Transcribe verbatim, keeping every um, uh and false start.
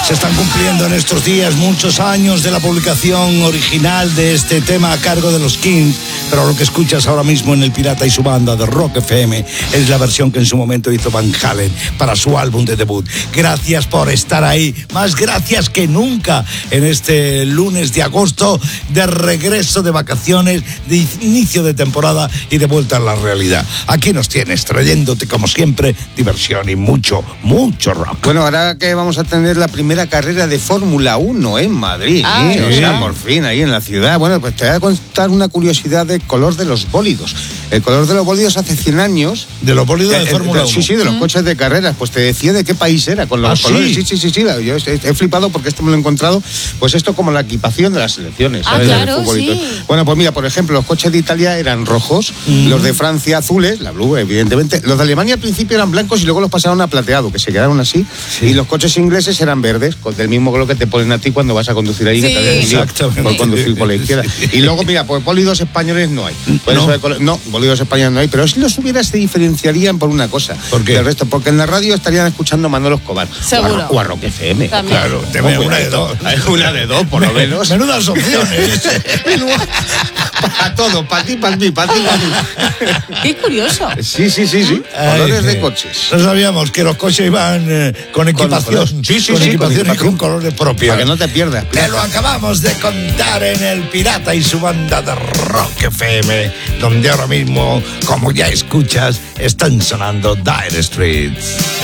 Se están cumpliendo en estos días muchos años de la publicación original de este tema a cargo de los Kings, pero lo que escuchas ahora mismo en El Pirata y su banda de Rock F M es la versión que en su momento hizo Van Halen para su álbum de debut. Gracias por estar ahí, más gracias que nunca en este lunes de agosto, de regreso de vacaciones, de inicio de temporada y de vuelta a la realidad. Aquí nos tienes trayéndote como siempre diversión y mucho, mucho rock. Bueno, ahora que vamos a tener la primera carrera de Fórmula uno en Madrid, ah, ¿eh? Sí. O sea, por fin, ahí en la ciudad. Bueno, pues te voy a contar una curiosidad del color de los bólidos. El color de los bólidos hace cien años... ¿De los bólidos de, de Fórmula uno? Sí, sí, de los mm. coches de carreras. Pues te decía de qué país era con los ¿Ah, colores. Sí, sí, sí, sí. sí. Yo he, he flipado porque esto me lo he encontrado. Pues esto como la equipación de las selecciones, ¿sabes? Ah, claro, sí. Bueno, pues mira, por ejemplo, los coches de Italia eran rojos, mm. los de Francia azules, la Blue, evidentemente. Los de Alemania al principio eran blancos y luego los pasaron a plateado, que se quedaron así. Sí. Y los coches ingleses eran verdes, con del mismo color que te ponen a ti cuando vas a conducir ahí, sí. que te exactamente. Por conducir por la izquierda. Y luego, mira, pues bólidos españoles no hay. No, eso, no bólidos españoles no hay, pero si los hubiera se diferenciarían por una cosa. ¿Por qué? Del resto, porque en la radio estarían escuchando a Manolo Escobar. Seguro. O a, o a Rock F M. También. Claro, te veo una de dos. Una de dos, por lo menos. Menudas opciones. Para todo, para ti, para mí, para ti, para mí. Qué curioso. Sí, sí, sí, sí. Ay, colores que de coches. No sabíamos que los coches iban eh, con equipación. Con, sí, sí, con sí, equipación con y con colores propios. Para que no te pierdas. Te lo acabamos de contar en El Pirata y su banda de Rock F M, donde ahora mismo, como ya escuchas, están sonando Dire Straits.